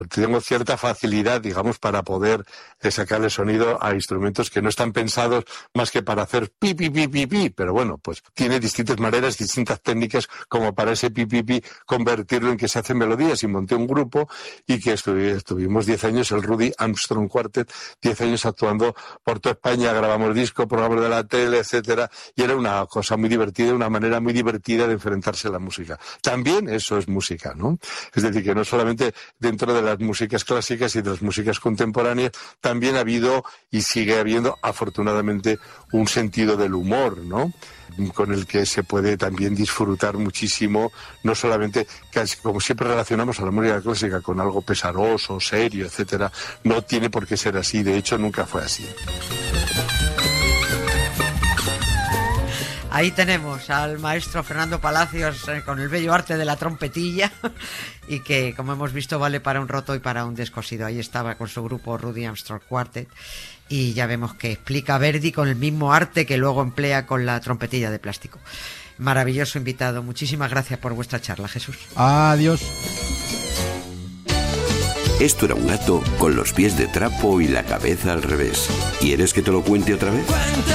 Tengo cierta facilidad, digamos, para poder sacarle sonido a instrumentos que no están pensados más que para hacer pi, pi, pi, pi, pi. Pero bueno, pues tiene distintas maneras, distintas técnicas como para ese pi, pi, pi, convertirlo en que se hacen melodías. Y monté un grupo y que estuvimos 10 años, el Rudy Armstrong Quartet, 10 años actuando por toda España, grabamos discos, programas de la tele, etcétera. Y era una cosa muy divertida, una manera muy divertida de enfrentarse a la música. También eso es música, ¿no? Es decir, que no solamente dentro de las músicas clásicas y de las músicas contemporáneas, también ha habido y sigue habiendo, afortunadamente, un sentido del humor, ¿no? Con el que se puede también disfrutar muchísimo, no solamente, casi como siempre relacionamos a la música clásica con algo pesaroso, serio, etcétera, no tiene por qué ser así, de hecho nunca fue así. Ahí tenemos al maestro Fernando Palacios con el bello arte de la trompetilla y que, como hemos visto, vale para un roto y para un descosido. Ahí estaba con su grupo Rudy Armstrong Quartet y ya vemos que explica Verdi con el mismo arte que luego emplea con la trompetilla de plástico. Maravilloso invitado. Muchísimas gracias por vuestra charla, Jesús. Adiós. Esto era un gato con los pies de trapo y la cabeza al revés. ¿Quieres que te lo cuente otra vez?